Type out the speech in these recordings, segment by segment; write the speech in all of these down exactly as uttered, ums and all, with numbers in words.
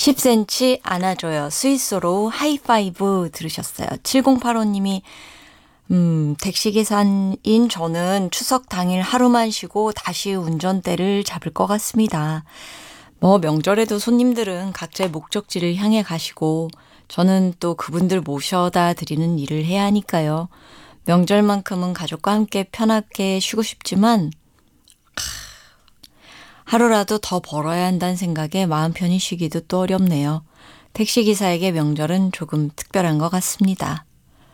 십 센티미터 안아줘요. 스위스로 하이파이브 들으셨어요. 칠공팔오님이 음, 택시기사인 저는 추석 당일 하루만 쉬고 다시 운전대를 잡을 것 같습니다. 뭐 명절에도 손님들은 각자의 목적지를 향해 가시고 저는 또 그분들 모셔다 드리는 일을 해야 하니까요. 명절만큼은 가족과 함께 편하게 쉬고 싶지만 하루라도 더 벌어야 한다는 생각에 마음 편히 쉬기도 또 어렵네요. 택시기사에게 명절은 조금 특별한 것 같습니다.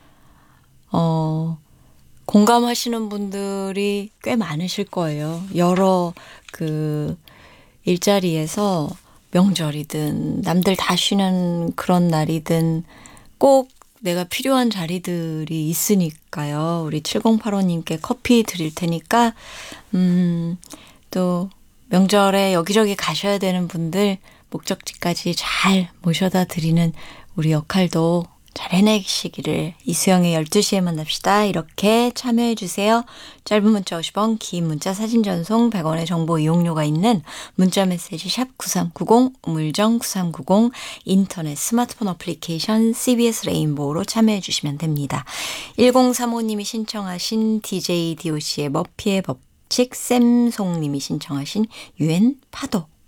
어, 공감하시는 분들이 꽤 많으실 거예요. 여러 그 일자리에서 명절이든 남들 다 쉬는 그런 날이든 꼭 내가 필요한 자리들이 있으니까요. 우리 칠공팔오님께 커피 드릴 테니까 음, 또 명절에 여기저기 가셔야 되는 분들 목적지까지 잘 모셔다 드리는 우리 역할도 잘 해내시기를 이수영의 열두 시에 만납시다. 이렇게 참여해 주세요. 짧은 문자 오십 원, 긴 문자 사진 전송 백 원의 정보 이용료가 있는 문자 메시지 샵 구삼구공, 우물정 구삼구공, 인터넷 스마트폰 어플리케이션 씨비에스 레인보우로 참여해 주시면 됩니다. 일공삼오님이 신청하신 디제이 디오씨의 머피의 법칙, 샘송님이 신청하신 유엔 파도.